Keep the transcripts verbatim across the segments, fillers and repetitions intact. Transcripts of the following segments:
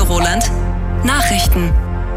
Roland. Nachrichten.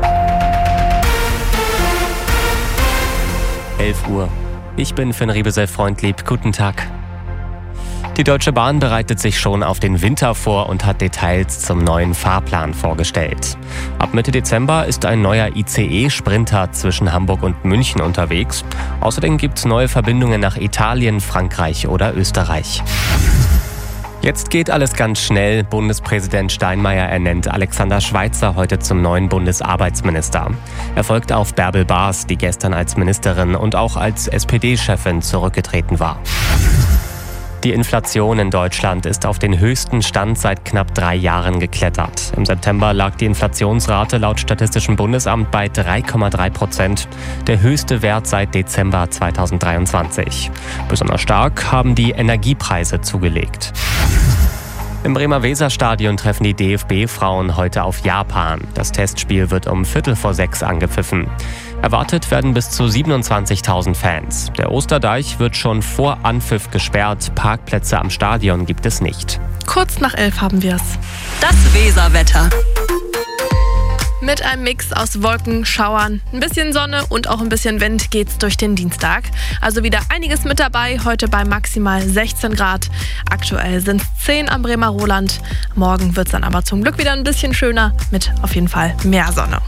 elf Uhr. Ich bin Finn Riebesell-Freundlieb. Guten Tag. Die Deutsche Bahn bereitet sich schon auf den Winter vor und hat Details zum neuen Fahrplan vorgestellt. Ab Mitte Dezember ist ein neuer I C E-Sprinter zwischen Hamburg und München unterwegs. Außerdem gibt es neue Verbindungen nach Italien, Frankreich oder Österreich. Jetzt geht alles ganz schnell. Bundespräsident Steinmeier ernennt Alexander Schweitzer heute zum neuen Bundesarbeitsminister. Er folgt auf Bärbel Baas, die gestern als Ministerin und auch als S P D-Chefin zurückgetreten war. Die Inflation in Deutschland ist auf den höchsten Stand seit knapp drei Jahren geklettert. Im September lag die Inflationsrate laut Statistischem Bundesamt bei drei Komma drei Prozent, der höchste Wert seit Dezember zweitausenddreiundzwanzig. Besonders stark haben die Energiepreise zugelegt. Im Bremer Weserstadion treffen die D F B-Frauen heute auf Japan. Das Testspiel wird um Viertel vor sechs angepfiffen. Erwartet werden bis zu siebenundzwanzigtausend Fans. Der Osterdeich wird schon vor Anpfiff gesperrt. Parkplätze am Stadion gibt es nicht. Kurz nach elf haben wir es. Das Weserwetter. Mit einem Mix aus Wolken, Schauern, ein bisschen Sonne und auch ein bisschen Wind geht's durch den Dienstag. Also wieder einiges mit dabei, heute bei maximal sechzehn Grad. Aktuell sind es zehn am Bremer Roland. Morgen wird's dann aber zum Glück wieder ein bisschen schöner, mit auf jeden Fall mehr Sonne.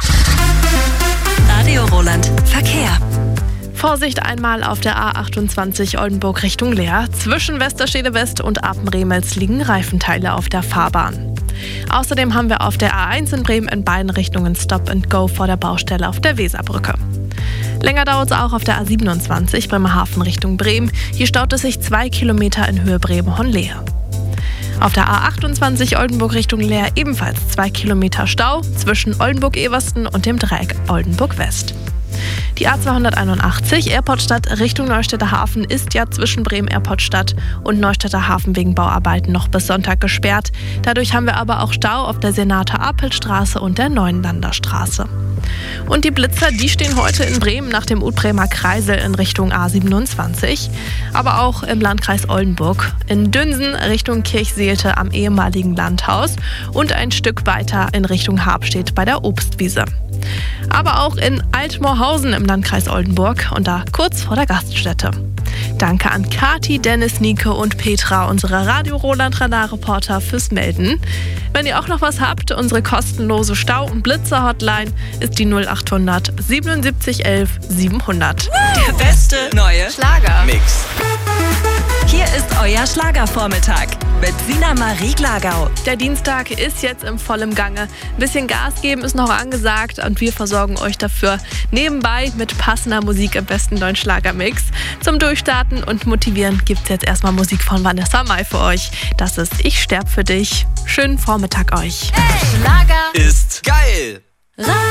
Radio Roland. Verkehr. Vorsicht einmal auf der A achtundzwanzig Oldenburg Richtung Leer. Zwischen Westerstede West und Apen-Remels liegen Reifenteile auf der Fahrbahn. Außerdem haben wir auf der A eins in Bremen in beiden Richtungen Stop and Go vor der Baustelle auf der Weserbrücke. Länger dauert es auch auf der A siebenundzwanzig Bremerhaven Richtung Bremen. Hier staut es sich zwei Kilometer in Höhe Bremen-Hohenlehe. Auf der A achtundzwanzig Oldenburg Richtung Leer ebenfalls zwei Kilometer Stau zwischen Oldenburg-Eversten und dem Dreieck Oldenburg-West. Die A zweihunderteinundachtzig Airportstadt Richtung Neustädter Hafen ist ja zwischen Bremen-Airportstadt und Neustädter Hafen wegen Bauarbeiten noch bis Sonntag gesperrt. Dadurch haben wir aber auch Stau auf der Senator-Apel-Straße und der Neuenlander Straße. Und die Blitzer, die stehen heute in Bremen nach dem Utbremer Kreisel in Richtung A siebenundzwanzig, aber auch im Landkreis Oldenburg, in Dünsen Richtung Kirchseelte am ehemaligen Landhaus und ein Stück weiter in Richtung Habstedt bei der Obstwiese. Aber auch in Altmoorhausen im Landkreis Oldenburg und da kurz vor der Gaststätte. Danke an Kati, Dennis, Nike und Petra, unsere Radio Roland Radarreporter, fürs Melden. Wenn ihr auch noch was habt, unsere kostenlose Stau- und Blitzer-Hotline ist die null achthundert siebenundsiebzig elf siebenhundert. Der beste neue Schlager-Mix. Hier ist euer Schlagervormittag mit Sina Marie Glagau. Der Dienstag ist jetzt im vollen Gange. Ein bisschen Gas geben ist noch angesagt und wir versorgen euch dafür nebenbei mit passender Musik im besten neuen Schlagermix. Zum Durchstarten und Motivieren gibt es jetzt erstmal Musik von Vanessa Mai für euch. Das ist Ich sterb für dich. Schönen Vormittag euch. Hey, Schlager ist geil.